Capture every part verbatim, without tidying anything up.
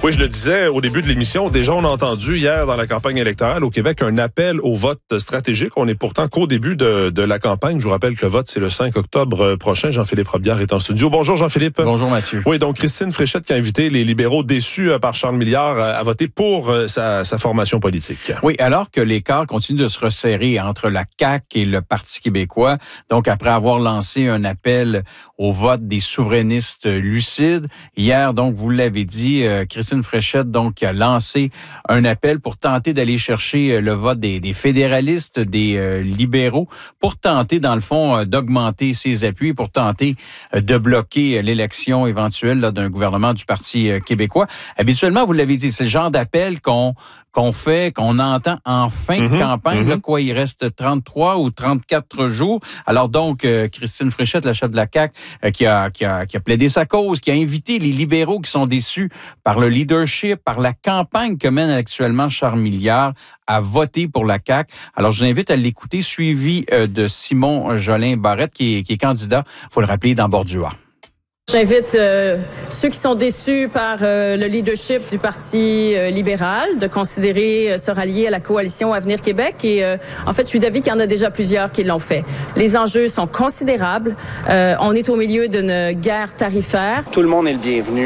Oui, je le disais au début de l'émission, déjà on a entendu hier dans la campagne électorale au Québec un appel au vote stratégique. On est pourtant qu'au début de, de la campagne. Je vous rappelle que le vote, c'est le cinq octobre prochain. Jean-Philippe Robillard est en studio. Bonjour Jean-Philippe. Bonjour Mathieu. Oui, donc Christine Fréchette qui a invité les libéraux déçus par Charles Milliard à voter pour sa, sa formation politique. Oui, alors que l'écart continue de se resserrer entre la C A Q et le Parti québécois, donc après avoir lancé un appel au vote des souverainistes lucides, hier, donc vous l'avez dit, Christine Fréchette donc a lancé un appel pour tenter d'aller chercher le vote des, des fédéralistes, des euh, libéraux, pour tenter dans le fond d'augmenter ses appuis, pour tenter de bloquer l'élection éventuelle là, d'un gouvernement du Parti québécois. Habituellement, vous l'avez dit, c'est le genre d'appel qu'on qu'on fait, qu'on entend en fin de mm-hmm, campagne. Mm-hmm. Là, quoi, il reste trente-trois ou trente-quatre jours. Alors donc, euh, Christine Fréchette, la chef de la C A Q, euh, qui, a, qui, a, qui a plaidé sa cause, qui a invité les libéraux qui sont déçus par le leadership, par la campagne que mène actuellement Charles Milliard, à voter pour la C A Q. Alors, je vous invite à l'écouter, suivi euh, de Simon Jolin Barrette, qui est, qui est candidat, il faut le rappeler, dans Bordua. J'invite euh, ceux qui sont déçus par euh, le leadership du Parti euh, libéral de considérer euh, se rallier à la coalition Avenir Québec. Et euh, en fait, je suis d'avis qu'il y en a déjà plusieurs qui l'ont fait. Les enjeux sont considérables. Euh, on est au milieu d'une guerre tarifaire. Tout le monde est le bienvenu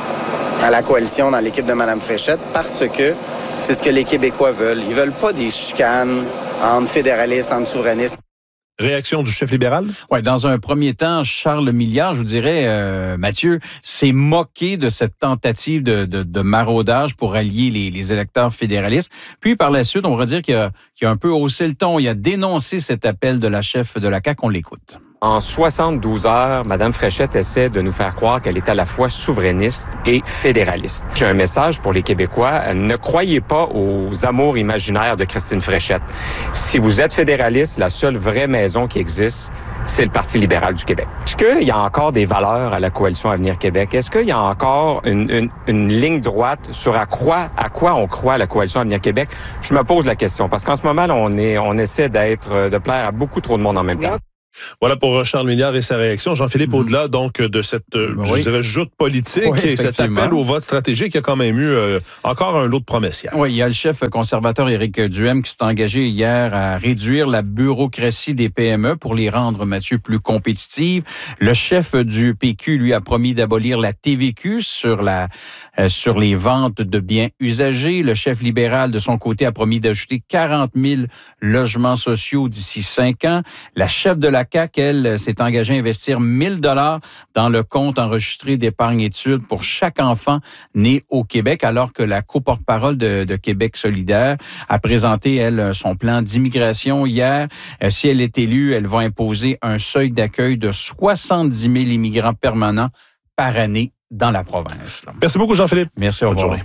à la coalition dans l'équipe de Mme Fréchette parce que c'est ce que les Québécois veulent. Ils veulent pas des chicanes entre fédéralistes, entre souverainistes. Réaction du chef libéral? Oui, dans un premier temps, Charles Milliard, je vous dirais, euh, Mathieu, s'est moqué de cette tentative de, de, de maraudage pour allier les, les électeurs fédéralistes. Puis, par la suite, on va dire qu'il a, qu'il a un peu haussé le ton. Il a dénoncé cet appel de la chef de la C A Q. On l'écoute. En soixante-douze heures, Mme Fréchette essaie de nous faire croire qu'elle est à la fois souverainiste et fédéraliste. J'ai un message pour les Québécois. Ne croyez pas aux amours imaginaires de Christine Fréchette. Si vous êtes fédéraliste, la seule vraie maison qui existe, c'est le Parti libéral du Québec. Est-ce qu'il y a encore des valeurs à la coalition Avenir Québec? Est-ce qu'il y a encore une, une, une ligne droite sur à quoi, à quoi on croit à la coalition Avenir Québec? Je me pose la question parce qu'en ce moment, là, on, est, on essaie d'être, de plaire à beaucoup trop de monde en même temps. Voilà pour Charles Milliard et sa réaction. Jean-Philippe, mmh. au-delà donc de cette, oui. je dirais, joute politique oui, et cet appel au vote stratégique, il y a quand même eu euh, encore un lot de promesses hier. Oui, il y a le chef conservateur Éric Duhem qui s'est engagé hier à réduire la bureaucratie des P M E pour les rendre, Mathieu, plus compétitives. Le chef du P Q, lui, a promis d'abolir la T V Q sur, la, euh, sur les ventes de biens usagés. Le chef libéral, de son côté, a promis d'ajouter quarante mille logements sociaux d'ici cinq ans. La chef de la C A Q, elle, s'est engagée à investir mille dollars dans le compte enregistré d'épargne-études pour chaque enfant né au Québec, alors que la co-porte-parole de, de Québec solidaire a présenté, elle, son plan d'immigration hier. Si elle est élue, elle va imposer un seuil d'accueil de soixante-dix mille immigrants permanents par année dans la province. Merci beaucoup, Jean-Philippe. Merci, au revoir. Bonne journée.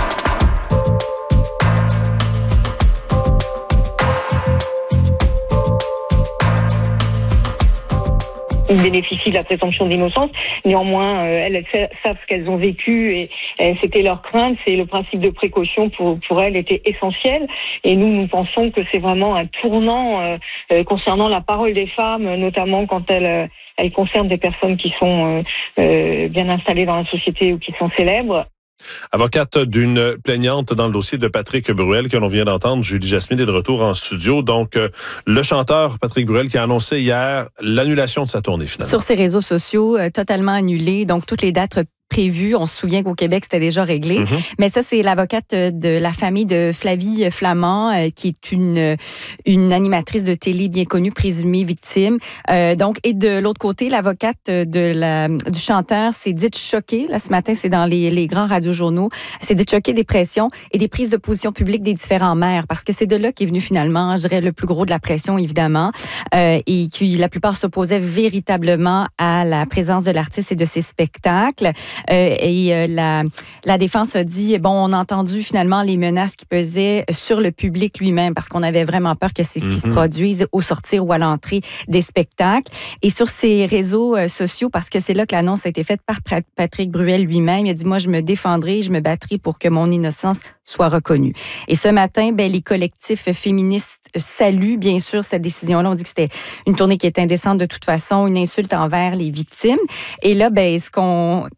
bénéficient de la présomption d'innocence. Néanmoins, euh, elles, elles savent ce qu'elles ont vécu et, et c'était leur crainte. C'est le principe de précaution pour pour elles était essentiel. Et nous, nous pensons que c'est vraiment un tournant euh, euh, concernant la parole des femmes, notamment quand elles euh, elles concernent des personnes qui sont euh, euh, bien installées dans la société ou qui sont célèbres. Avocate d'une plaignante dans le dossier de Patrick Bruel que l'on vient d'entendre, Julie Jasmine est de retour en studio. Donc, euh, le chanteur Patrick Bruel qui a annoncé hier l'annulation de sa tournée finalement. Sur ses réseaux sociaux, euh, totalement annulé. Donc, toutes les dates prévu. On se souvient qu'au Québec, c'était déjà réglé. Mm-hmm. Mais ça, c'est l'avocate de la famille de Flavie Flamand, euh, qui est une, une animatrice de télé bien connue, présumée victime. Euh, donc, et de l'autre côté, l'avocate de la, du chanteur s'est dite choquée. Là, ce matin, c'est dans les, les grands radiojournaux. s'est dite choquée des pressions et des prises de position publiques des différents maires. Parce que c'est de là qu'est venu finalement, je dirais, le plus gros de la pression, évidemment. Euh, et qui, la plupart s'opposaient véritablement à la présence de l'artiste et de ses spectacles. Euh, et euh, la, la défense a dit, bon, on a entendu finalement les menaces qui pesaient sur le public lui-même parce qu'on avait vraiment peur que c'est ce qui mm-hmm. se produise au sortir ou à l'entrée des spectacles. Et sur ses réseaux euh, sociaux, parce que c'est là que l'annonce a été faite par Patrick Bruel lui-même, il a dit, moi, je me défendrai, je me battrai pour que mon innocence soit reconnue. Et ce matin, ben, les collectifs féministes saluent bien sûr cette décision-là. On dit que c'était une tournée qui est indécente de toute façon, une insulte envers les victimes. Et là, ben, ce qu'on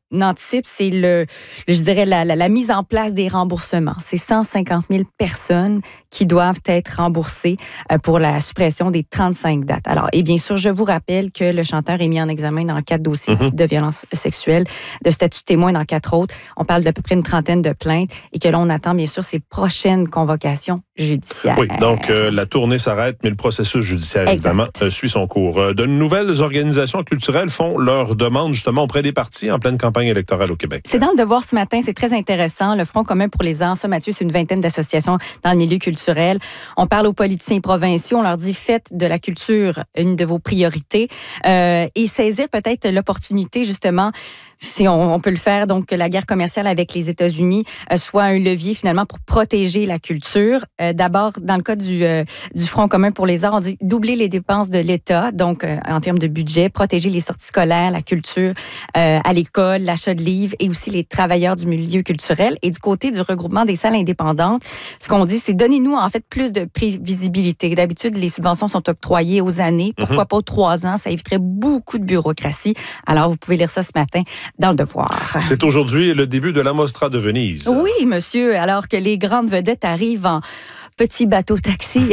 anticipe, c'est le, le je dirais la, la, la mise en place des remboursements. C'est cent cinquante mille personnes qui doivent être remboursées euh, pour la suppression des trente-cinq dates. Alors, et bien sûr, je vous rappelle que le chanteur est mis en examen dans quatre dossiers mm-hmm. de violences sexuelles, de statut de témoin dans quatre autres. On parle d'à peu près une trentaine de plaintes et que là, on attend bien sûr ses prochaines convocations judiciaires. Oui, donc euh, la tournée s'arrête, mais le processus judiciaire, exact. évidemment, euh, suit son cours. Euh, de nouvelles organisations culturelles font leur demande justement auprès des partis en pleine campagne électorale au Québec. C'est dans le Devoir ce matin, c'est très intéressant. Le Front commun pour les arts, ça, Mathieu, c'est une vingtaine d'associations dans le milieu culturel. On parle aux politiciens provinciaux, on leur dit faites de la culture une de vos priorités euh, et saisir peut-être l'opportunité justement, si on, on peut le faire, donc que la guerre commerciale avec les États-Unis euh, soit un levier finalement pour protéger la culture. Euh, d'abord, dans le cas du, euh, du Front commun pour les arts, on dit doubler les dépenses de l'État, donc euh, en termes de budget, protéger les sorties scolaires, la culture euh, à l'école, l'achat de livres et aussi les travailleurs du milieu culturel. Et du côté du regroupement des salles indépendantes, ce qu'on dit, c'est donnez-nous en fait plus de prévisibilité. D'habitude, les subventions sont octroyées aux années. Pourquoi mm-hmm. pas aux trois ans? Ça éviterait beaucoup de bureaucratie. Alors, vous pouvez lire ça ce matin dans le Devoir. C'est aujourd'hui le début de la Mostra de Venise. Oui, monsieur, alors que les grandes vedettes arrivent en petit bateau taxi.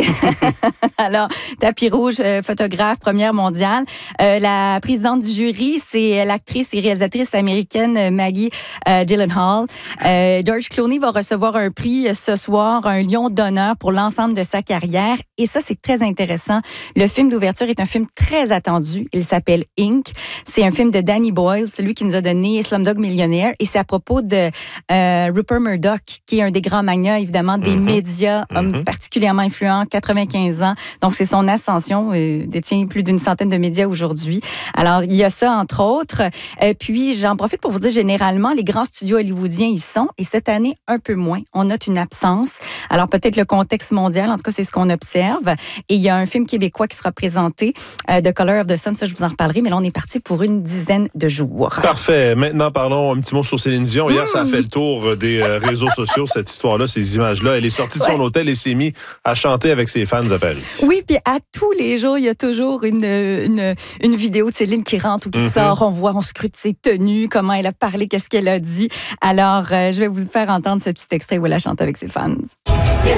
Alors, tapis rouge, euh, photographe, première mondiale. Euh, la présidente du jury, c'est l'actrice et réalisatrice américaine Maggie euh, Gyllenhaal. Euh, George Clooney va recevoir un prix ce soir, un lion d'honneur pour l'ensemble de sa carrière. Et ça, c'est très intéressant. Le film d'ouverture est un film très attendu. Il s'appelle Inc. C'est un film de Danny Boyle, celui qui nous a donné Slumdog Millionaire. Et c'est à propos de euh, Rupert Murdoch, qui est un des grands magnats, évidemment, des mm-hmm. médias, homme mm-hmm. particulièrement influent, quatre-vingt-quinze ans. Donc, c'est son ascension. Euh, détient plus d'une centaine de médias aujourd'hui. Alors, il y a ça, entre autres. Euh, puis, j'en profite pour vous dire, généralement, les grands studios hollywoodiens y sont. Et cette année, un peu moins. On note une absence. Alors, peut-être le contexte mondial. En tout cas, c'est ce qu'on observe. Et il y a un film québécois qui sera présenté, euh, The Color of the Sun. Ça, je vous en reparlerai. Mais là, on est parti pour une dizaine de jours. Parfait. Maintenant, parlons un petit mot sur Céline Dion. Hier, mmh. ça a fait le tour des euh, réseaux sociaux, cette histoire-là, ces images-là. Elle est sortie de son ouais. hôtel et s'est mise à chanter avec ses fans à Paris. Oui, puis à tous les jours, il y a toujours une, une, une vidéo de Céline qui rentre ou qui mmh. sort. On voit, on scrute ses tenues, comment elle a parlé, qu'est-ce qu'elle a dit. Alors, euh, je vais vous faire entendre ce petit extrait où elle a chanté avec ses fans.